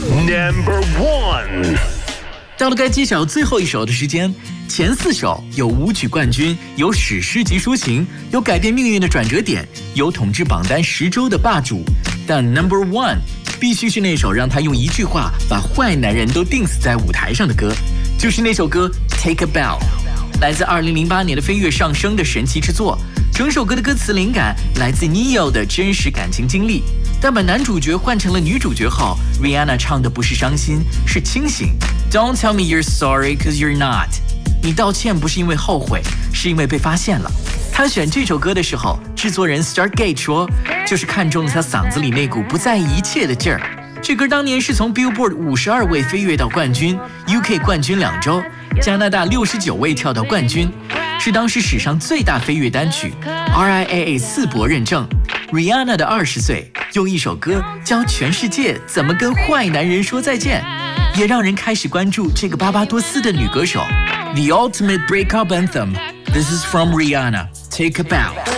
Number 1。 到了该揭晓最后一首的时间，前4首有舞曲冠军，有史诗级抒情，有改变命运的转折点，有统治榜单10周的霸主。但 Number 1必须是那首让他用一句话把坏男人都钉死在舞台上的歌，就是那首歌 Take a Bow， 来自2008年的飞跃上升的神奇之作。整首歌的歌词灵感来自 Neo 的真实感情经历，但把男主角换成了女主角后 Rihanna 唱的不是伤心，是清醒。 Don't tell me you're sorry cause you're not， 你道歉不是因为后悔，是因为被发现了。他选这首歌的时候，制作人 Stargate 说，就是看中了他嗓子里那股不在意一切的劲儿。这歌当年是从 Billboard 52位飞跃到冠军， UK 冠军2周，加拿大69位跳到冠军，是当时史上最大飞跃单曲， RIAA 4博认证。 Rihanna 的20岁用一首歌教全世界怎么跟坏男人说再见，也让人开始关注这个巴巴多斯的女歌手。 The Ultimate Breakup Anthem， This is from Rihanna， Take a Bow。